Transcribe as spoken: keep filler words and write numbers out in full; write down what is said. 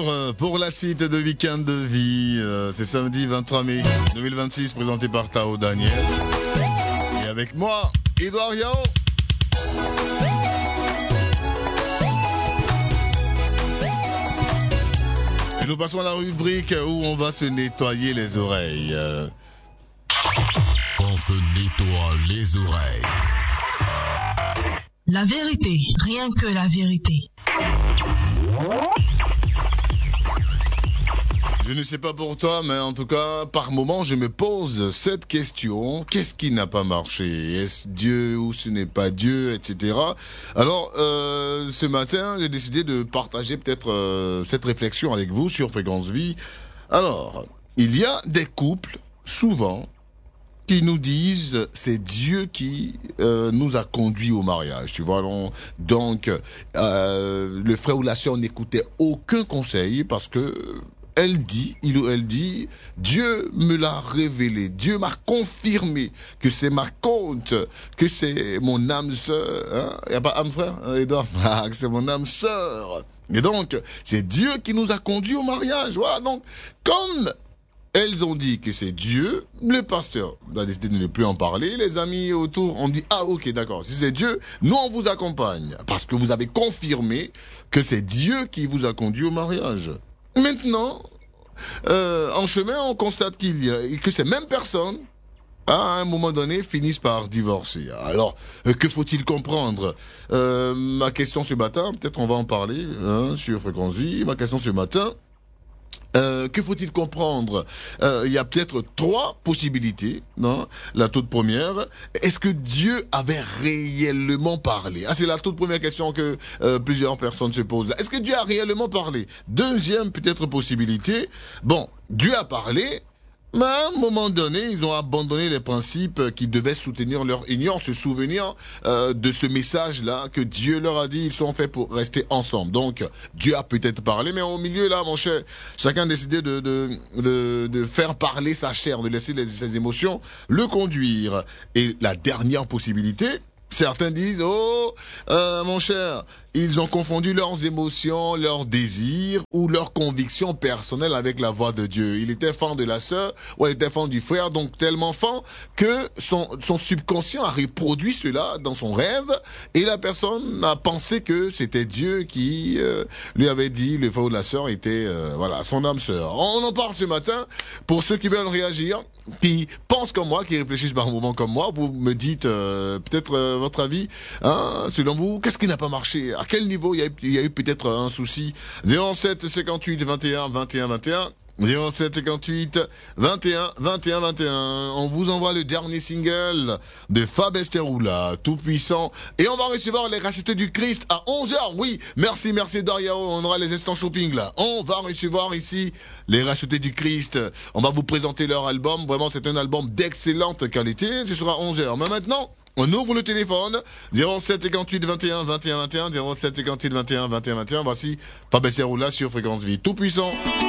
euh, pour la suite de Week-end de vie. Euh, c'est samedi vingt-trois mai deux mille vingt-six, présenté par Tao Daniel. Et avec moi, Edouard Yao. Et nous passons à la rubrique où on va se nettoyer les oreilles. Euh... On se nettoie les oreilles. La vérité, rien que la vérité. Je ne sais pas pour toi, mais en tout cas, par moment, je me pose cette question. Qu'est-ce qui n'a pas marché? Est-ce Dieu ou ce n'est pas Dieu, et cetera. Alors, euh, ce matin, j'ai décidé de partager peut-être euh, cette réflexion avec vous sur Fréquence Vie. Alors, il y a des couples, souvent, qui nous disent c'est Dieu qui euh, nous a conduits au mariage, tu vois. Donc, euh, le frère ou la sœur n'écoutait aucun conseil parce que elle dit, il ou elle dit, Dieu me l'a révélé, Dieu m'a confirmé que c'est ma compte, que c'est mon âme sœur. Hein? Il n'y a pas âme frère, hein, Edouard? Ah, que c'est mon âme sœur. Et donc, c'est Dieu qui nous a conduits au mariage. Voilà, donc, comme elles ont dit que c'est Dieu, le pasteur a décidé de ne plus en parler, les amis autour ont dit, ah ok d'accord, si c'est Dieu, nous on vous accompagne, parce que vous avez confirmé que c'est Dieu qui vous a conduit au mariage. Maintenant, euh, en chemin, on constate qu'il y a, que ces mêmes personnes, à un moment donné, finissent par divorcer. Alors, euh, que faut-il comprendre? euh, Ma question ce matin, peut-être on va en parler hein, sur Fréquence Vie, ma question ce matin, Euh, que faut-il comprendre? Euh, il y a peut-être trois possibilités. Non, la toute première, est-ce que Dieu avait réellement parlé? Ah, c'est la toute première question que euh, plusieurs personnes se posent. Est-ce que Dieu a réellement parlé? Deuxième peut-être possibilité, bon, Dieu a parlé, mais à un moment donné, ils ont abandonné les principes qui devaient soutenir leur union, se souvenir euh, de ce message-là que Dieu leur a dit, ils sont faits pour rester ensemble. Donc, Dieu a peut-être parlé, mais au milieu, là, mon cher, chacun a décidé de, de, de, de faire parler sa chair, de laisser les, ses émotions le conduire. Et la dernière possibilité, certains disent, oh, euh, mon cher, ils ont confondu leurs émotions, leurs désirs ou leurs convictions personnelles avec la voix de Dieu. Il était fan de la sœur ou elle était fan du frère, donc tellement fan que son, son subconscient a reproduit cela dans son rêve et la personne a pensé que c'était Dieu qui euh, lui avait dit le frère ou la sœur était euh, voilà son âme sœur. On en parle ce matin. Pour ceux qui veulent réagir, qui pensent comme moi, qui réfléchissent par moments comme moi, vous me dites euh, peut-être euh, votre avis, hein, selon vous, qu'est-ce qui n'a pas marché? À quel niveau il y a eu, il y a eu peut-être un souci? Zéro sept cinquante-huit vingt et un vingt et un vingt et un zéro sept cinquante-huit vingt et un vingt et un vingt et un. On vous envoie le dernier single de Fab Esteroula, Tout Puissant. Et on va recevoir les rachetés du Christ à onze heures. Oui, merci, merci Doriao. On aura les instants shopping là. On va recevoir ici les rachetés du Christ. On va vous présenter leur album. Vraiment, c'est un album d'excellente qualité. Ce sera onze heures. Mais maintenant, on ouvre le téléphone. zéro sept cinquante-huit vingt et un vingt et un vingt et un zéro sept cinquante-huit vingt et un vingt et un vingt et un. Voici Fab Esteroula sur Fréquence Vie. Tout Puissant.